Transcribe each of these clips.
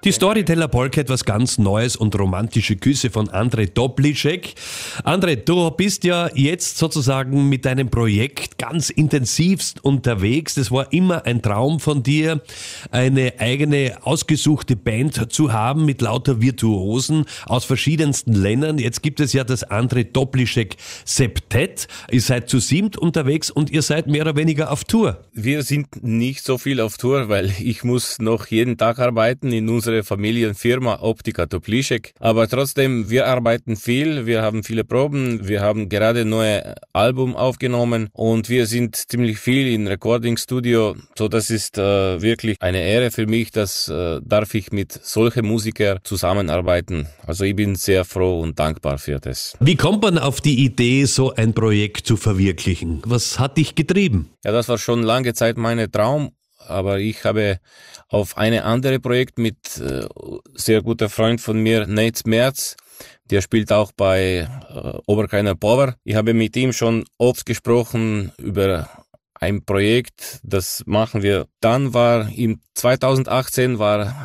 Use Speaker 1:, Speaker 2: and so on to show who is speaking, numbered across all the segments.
Speaker 1: Die Storyteller Polka, etwas ganz Neues und romantische Küsse von André Toplischek. André, du bist ja jetzt sozusagen mit deinem Projekt ganz intensivst unterwegs. Das war immer ein Traum von dir, eine eigene ausgesuchte Band zu haben mit lauter Virtuosen aus verschiedensten Ländern. Jetzt gibt es ja das André Toplischek Septett. Ihr seid zu siebt unterwegs und ihr seid mehr oder weniger auf Tour.
Speaker 2: Wir sind nicht so viel auf Tour, weil ich muss noch jeden Tag arbeiten in unserer Familienfirma Optika Toplischek. Aber trotzdem, wir arbeiten viel, wir haben viele Proben, wir haben gerade ein neues Album aufgenommen und wir sind ziemlich viel im Recording-Studio. So, das ist wirklich eine Ehre für mich, dass darf ich mit solchen Musikern zusammenarbeiten. Also ich bin sehr froh und dankbar für das.
Speaker 1: Wie kommt man auf die Idee, so ein Projekt zu verwirklichen? Was hat dich getrieben?
Speaker 2: Ja, das war schon lange Zeit mein Traum. Aber ich habe auf eine andere Projekt mit sehr guter Freund von mir, Nate Merz, der spielt auch bei Oberkreiner Power. Ich habe mit ihm schon oft gesprochen über ein Projekt, das machen wir. Dann war im 2018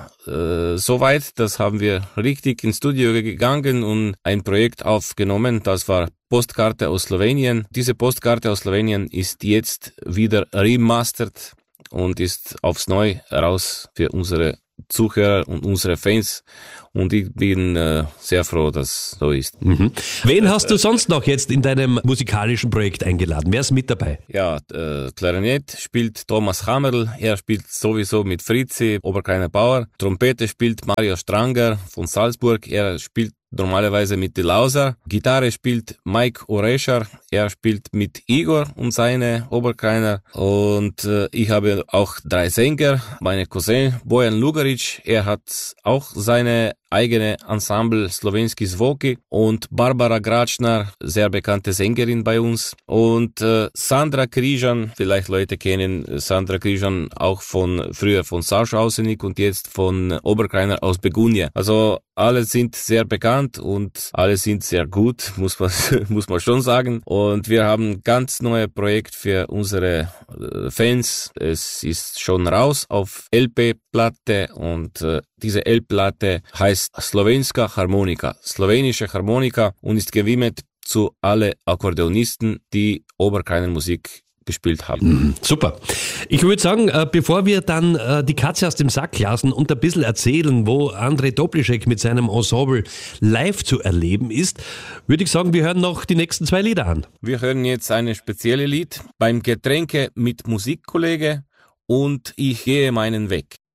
Speaker 2: soweit, das haben wir richtig ins Studio gegangen und ein Projekt aufgenommen, das war Postkarte aus Slowenien. Diese Postkarte aus Slowenien ist jetzt wieder remastered und ist aufs Neue raus für unsere Zuhörer und unsere Fans. Und ich bin sehr froh, dass so ist.
Speaker 1: Mhm. Wen hast du sonst noch jetzt in deinem musikalischen Projekt eingeladen? Wer ist mit dabei?
Speaker 2: Ja, Klarinett spielt Thomas Hammerl. Er spielt sowieso mit Fritzi, Oberkreiner Bauer. Trompete spielt Mario Stranger von Salzburg. Er spielt normalerweise mit die Lauser. Gitarre spielt Mike Oreschar. Er spielt mit Igor und seine Oberkreiner. Und ich habe auch 3 Sänger. Meine Cousin Bojan Lugaric, er hat auch seine eigene Ensemble Slovenski Zvoki und Barbara Gračnar, sehr bekannte Sängerin bei uns und Sandra Križan, vielleicht Leute kennen Sandra Križan auch früher von Sauschausenik und jetzt von Oberkreiner aus Begunia. Also alle sind sehr bekannt und alle sind sehr gut, muss man schon sagen. Und wir haben ganz neues Projekt für unsere Fans. Es ist schon raus auf LP-Platte und diese LP-Platte heißt Slovenska Harmonika, slowenische Harmonika und ist gewidmet zu alle Akkordeonisten, die Oberkreiner Musik gespielt haben.
Speaker 1: Super. Ich würde sagen, bevor wir dann die Katze aus dem Sack lassen und ein bisschen erzählen, wo André Toplischek mit seinem Ensemble live zu erleben ist, würde ich sagen, wir hören noch die nächsten 2 Lieder an.
Speaker 2: Wir hören jetzt ein spezielles Lied, beim Getränke mit Musikkollege und ich gehe meinen Weg.